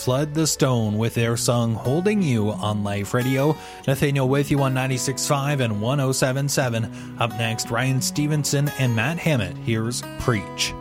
Flood the Stone with their song Holding You on Life Radio. Nathaniel with you on 96.5 and 107.7. Up next, Ryan Stevenson and Matt Hammett. Here's Preach.